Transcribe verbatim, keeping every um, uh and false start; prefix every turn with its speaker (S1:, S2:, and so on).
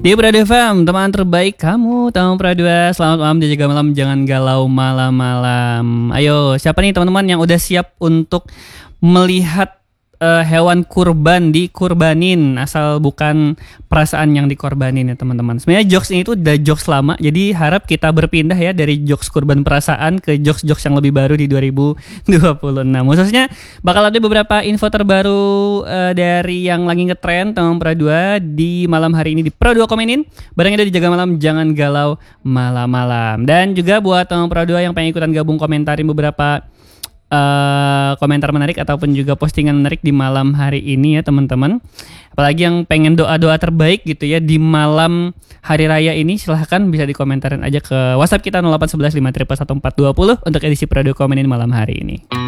S1: Di Pradu F M, teman terbaik kamu, tamu Pradua. Selamat malam, dia jaga malam, jangan galau malam-malam. Ayo, siapa nih teman-teman yang udah siap untuk melihat uh, hewan kurban dikurbanin, asal bukan perasaan yang dikorbanin ya teman-teman. Sebenarnya jokes ini tuh udah jokes lama, jadi harap kita berpindah ya dari jokes kurban perasaan ke jokes-jokes yang lebih baru di dua ribu dua puluh enam. Khususnya bakal ada beberapa info terbaru uh, dari yang lagi ngetrend teman Pradua di malam hari ini di Pradua Komenin. Barangnya ada di Jaga Malam, jangan galau malam-malam. Dan juga buat teman Pradua yang pengen ikutan gabung komentarin beberapa Uh, komentar menarik ataupun juga postingan menarik di malam hari ini ya teman-teman. Apalagi yang pengen doa-doa terbaik gitu ya di malam hari raya ini, silahkan bisa dikomentarin aja ke WhatsApp kita nol delapan satu satu lima satu satu empat dua nol untuk edisi Pradua Komenin malam hari ini.